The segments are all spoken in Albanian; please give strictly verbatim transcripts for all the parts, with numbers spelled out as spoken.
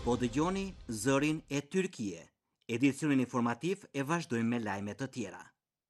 Po dëgjoni zërin e Tyrkie. Edicionin informativ e vazhdojmë me lajme të tjera.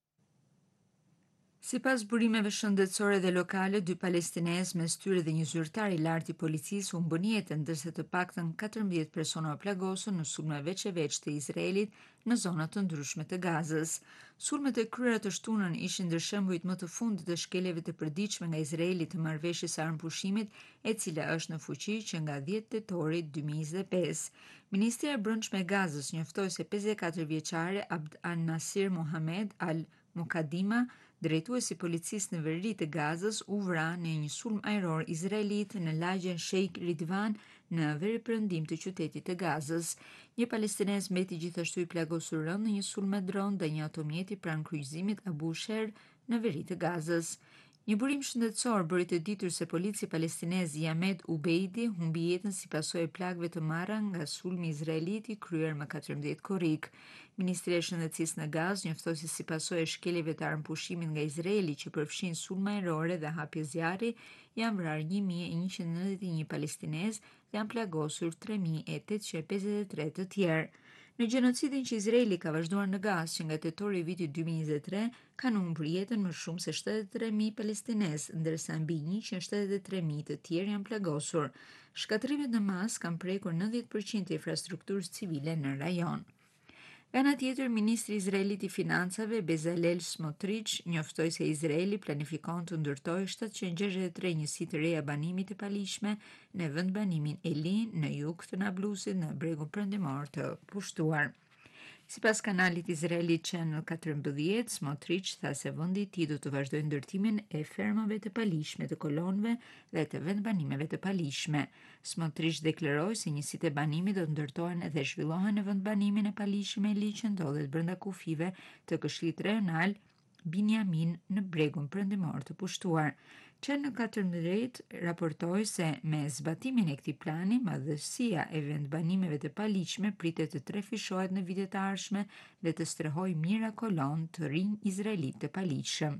Sipas burimeve shëndetësore dhe lokale, dy palestinezë, mes tyre dhe një zyrtar i lartë i policisë, humbën jetën, ndërsa të paktën katërmbëdhjetë persona u plagosën në sulme veç e veç të Izraelit në zona të ndryshme të Gazës. Sulmet e kryera të shtunën ishin ndër shembujt më të fundit të shkeljeve të përditshme nga Izraeli të marrëveshjes së armëpushimit, e cila është në fuqi që nga dhjetë tetori dy mijë e njëzet e pesë. Ministria e Brendshme e Gazës njoftoi se pesëdhjetë e katër vjeçari Abd al-Nasir Mohamed al-Mukadima, drejtuesi i policisë në veri të Gazës, u vra në një sulm ajror izraelit në lagjen Sheikh Ridvan në veriperëndim të qytetit të Gazës. Një palestinez mbeti gjithashtu i plagosur rënd në një sulm me dron dhe një automjeti pranë kryqëzimit Abu Sher në veri të Gazës. Një burim shëndetësor bëri të ditur se polici palestinez Yamed Ubeidi humbi jetën si pasojë e plagëve të marra nga sulmi izraelit i kryer më katërmbëdhjetë korrik. Ministria e Shëndetësisë në Gazë njoftoi se si pasojë e shkeljeve të armëpushimit nga Izraeli që përfshin sulme ajrore dhe hapje zjarri, janë vrarë një mijë e njëqind e nëntëdhjetë e një palestinez dhe janë plagosur tre mijë e tetëqind e pesëdhjetë e tre të tjerë. Në gjenocidin që Izraeli ka vazhduar në Gazë që nga tetori i vitit dy mijë e njëzet e tre, kanë humbur jetën më shumë se shtatëdhjetë e tre mijë palestinezë, ndërsa mbi njëqind e shtatëdhjetë e tre mijë të tjerë janë plagosur. Shkatrimet në mas kanë prekur nëntëdhjetë përqind të infrastrukturës civile në rajon. Nga ana tjetër, ministri izraelit i financave Bezalel Smotrich njoftoi se Izraeli planifikon të ndërtojë shtatëqind e gjashtëdhjetë e tre njësi të reja banimit të palishme në vendbanimin Elin në jug të Nablusit në bregun perëndimor të pushtuar. Sipas kanalit izraelit Channel katërmbëdhjetë, Smotrich tha se vendi i tij do të vazhdojë ndërtimin e fermave të palishme të kolonëve dhe të vendbanimeve të palishme. Smotrich deklaroi se njësitë e banimit do të ndërtohen dhe zhvillohen në vendbanimin e palishëm Eli që ndodhet brenda kufive të Këshillit Rajonal Binjamin në bregun perëndimor të pushtuar. Channel katërmbëdhjetë raportoi se me zbatimin e këtij plani, madhësia e vendbanimeve të paligjshme pritet të trefishohet në vitet e ardhshme dhe të strehojë mijëra kolonë të rinj izraelit të paligjshëm.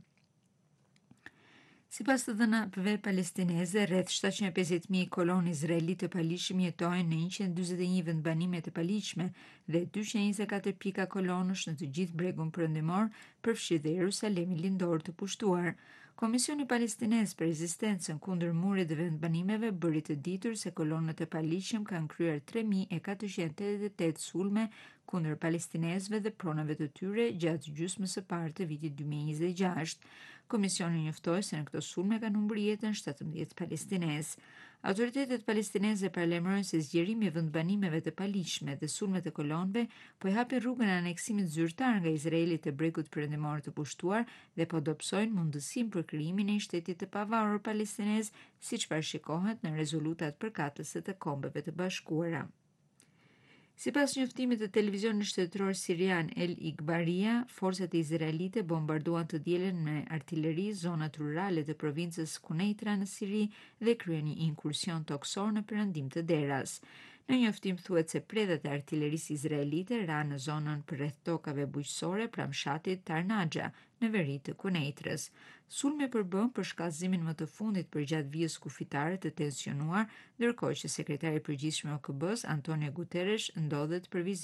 Sipas të dhënave palestineze, rreth shtatëqind e pesëdhjetë mijë kolonë izraelite të paligjshëm jetojnë në njëqind e dyzet e një vendbanime të paligjshme dhe dyqind e njëzet e katër pika kolonësh në të gjithë bregun perëndimor, përfshirë dhe Jerusalemin lindor të pushtuar. Komisioni palestinez për rezistencën kundër murit dhe vendbanimeve bëri të ditur se kolonët e paligjshëm kanë kryer tre mijë e katërqind e tetëdhjetë e tetë sulme kundër palestinezëve dhe pronave të tyre gjatë gjysmës së parë të vitit dy mijë e njëzet e gjashtë. Komisioni njoftoi se në këto sulme kanë humbur jetën shtatëmbëdhjetë palestinezë. Autoritetet palestineze paralajmërojnë se zgjerimi i vendbanimeve të paligjshme dhe sulmet e kolonëve po i hapin rrugën e aneksimit zyrtar nga Izraeli të bregut perëndimor të pushtuar dhe po dobësojnë mundësinë për krijimin e një shteti të pavarur palestinez, siç parashikohet në rezolutat përkatëse të Kombeve të Bashkuara. Sipas njoftimit të televizionit shtetëror sirian El Ikhbaria, forcat izraelite bombarduan të dielën me artilleri zonat rurale të provincës Kuneitra në Siri dhe kryen një inkursion toksor në perëndim të Deras. Në njoftim thuhet se predhat e artillerisë izraelite ranë në zonën përreth tokave bujqësore pranë fshatit Tarnaxha në veri të Kuneitrës. Sulmi përbën për shkallëzimin më të fundit përgjatë vijës kufitare të tensionuar, ndërkohë që sekretari i përgjithshëm i O K B-s Antonio Guterres ndodhet për vizitë